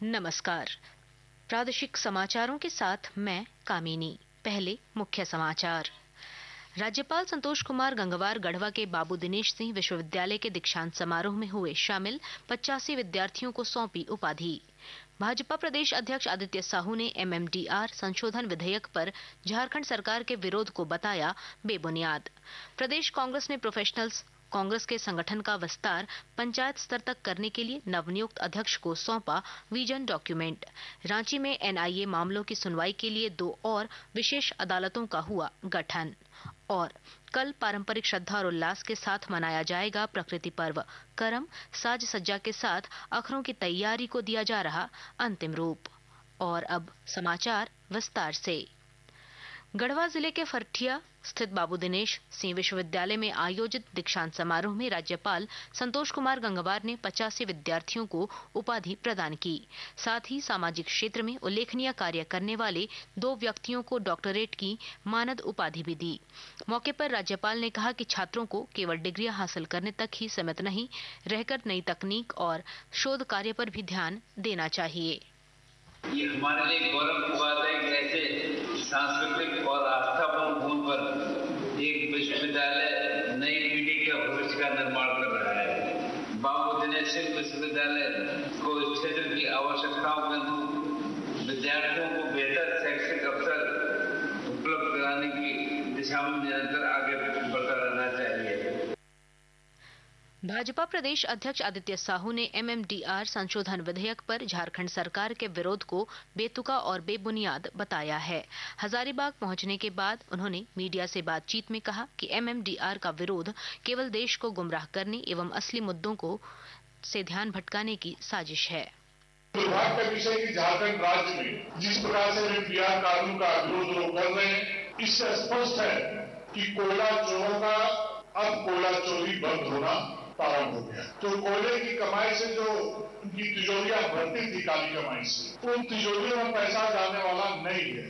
नमस्कार। प्रादेशिक समाचारों के साथ मैं कामिनी। पहले मुख्य समाचार। राज्यपाल संतोष कुमार गंगवार गढ़वा के बाबू दिनेश सिंह विश्वविद्यालय के दीक्षांत समारोह में हुए शामिल 85 विद्यार्थियों को सौंपी उपाधि। भाजपा प्रदेश अध्यक्ष आदित्य साहू ने MMDR संशोधन विधेयक पर झारखंड सरकार के विरोध को बताया बेबुनियाद। प्रदेश कांग्रेस ने प्रोफेशनल्स कांग्रेस के संगठन का विस्तार पंचायत स्तर तक करने के लिए नवनियुक्त अध्यक्ष को सौंपा विजन डॉक्यूमेंट। रांची में NIA मामलों की सुनवाई के लिए 2 और विशेष अदालतों का हुआ गठन। और कल पारंपरिक श्रद्धा और उल्लास के साथ मनाया जाएगा प्रकृति पर्व करम। साज सज्जा के साथ अखरों की तैयारी को दिया जा रहा अंतिम रूप। और अब समाचार विस्तार से। गढ़वा जिले के फरठिया स्थित बाबू दिनेश सिंह विश्वविद्यालय में आयोजित दीक्षांत समारोह में राज्यपाल संतोष कुमार गंगवार ने 85 विद्यार्थियों को उपाधि प्रदान की। साथ ही सामाजिक क्षेत्र में उल्लेखनीय कार्य करने वाले 2 व्यक्तियों को डॉक्टरेट की मानद उपाधि भी दी। मौके पर राज्यपाल ने कहा कि छात्रों को केवल डिग्रियां हासिल करने तक ही सीमित नहीं रहकर नई तकनीक और शोध कार्य पर भी ध्यान देना चाहिए। ये हमारे लिए गौरव की बात है कि ऐसे सांस्कृतिक और आस्थापूर्ण भूमि पर एक विश्वविद्यालय नई पीढ़ी के भविष्य का निर्माण कर रहा है। बाबू दिनेश सिंह विश्वविद्यालय को इस क्षेत्र की आवश्यकताओं के अनुरूप विद्यार्थियों को बेहतर शैक्षिक अवसर उपलब्ध कराने की दिशा में निरंतर आगे बढ़ता रहना चाहिए। भाजपा प्रदेश अध्यक्ष आदित्य साहू ने MMDR संशोधन विधेयक पर झारखंड सरकार के विरोध को बेतुका और बेबुनियाद बताया है। हजारीबाग पहुंचने के बाद उन्होंने मीडिया से बातचीत में कहा कि MMDR का विरोध केवल देश को गुमराह करने एवं असली मुद्दों को से ध्यान भटकाने की साजिश है। दुर्भाग्य का विषय है कि झारखंड राज्य में जिस प्रकार से MMDR कानून का विरोध लोग कर रहे हैं, इससे स्पष्ट है कि कोयला चोरों का अब कोयला चोरी बंद होना प्रारंभ हो गया। तो कोयले की कमाई से जो उनकी तिजोरियां भरती थी काली कमाई से, उन तिजोरियों में पैसा जाने वाला नहीं है।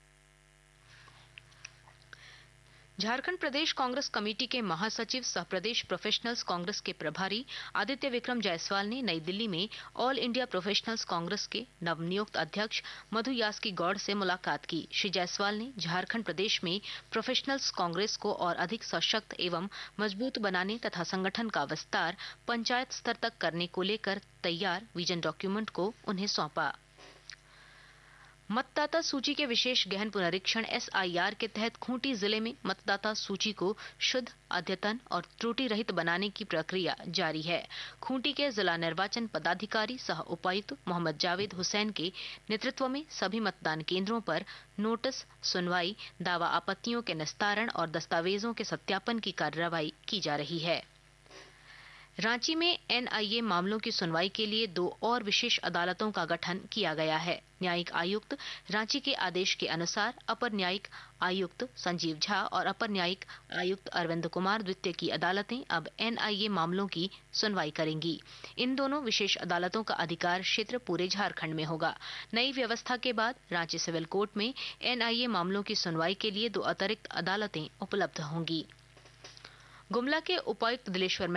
झारखंड प्रदेश कांग्रेस कमेटी के महासचिव सह प्रदेश प्रोफेशनल्स कांग्रेस के प्रभारी आदित्य विक्रम जायसवाल ने नई दिल्ली में ऑल इंडिया प्रोफेशनल्स कांग्रेस के नवनियुक्त अध्यक्ष मधु यास्की गौड़ से मुलाकात की। श्री जायसवाल ने झारखंड प्रदेश में प्रोफेशनल्स कांग्रेस को और अधिक सशक्त एवं मजबूत बनाने तथा संगठन का विस्तार पंचायत स्तर तक करने को लेकर तैयार विजन डॉक्यूमेंट को उन्हें सौंपा। मतदाता सूची के विशेष गहन पुनरीक्षण SIR के तहत खूंटी जिले में मतदाता सूची को शुद्ध, अद्यतन और त्रुटि रहित बनाने की प्रक्रिया जारी है। खूंटी के जिला निर्वाचन पदाधिकारी सह उपायुक्त मोहम्मद जावेद हुसैन के नेतृत्व में सभी मतदान केंद्रों पर नोटिस, सुनवाई, दावा आपत्तियों के निस्तारण और दस्तावेजों के सत्यापन की कार्रवाई की जा रही है। रांची में NIA मामलों की सुनवाई के लिए 2 और विशेष अदालतों का गठन किया गया है। न्यायिक आयुक्त रांची के आदेश के अनुसार अपर न्यायिक आयुक्त संजीव झा और अपर न्यायिक आयुक्त अरविंद कुमार द्वितीय की अदालतें अब NIA मामलों की सुनवाई करेंगी। इन दोनों विशेष अदालतों का अधिकार क्षेत्र पूरे झारखंड में होगा। नई व्यवस्था के बाद रांची सिविल कोर्ट में NIA मामलों की सुनवाई के लिए 2 अतिरिक्त अदालतें उपलब्ध होंगी। गुमला के उपायुक्त दिलेश्वर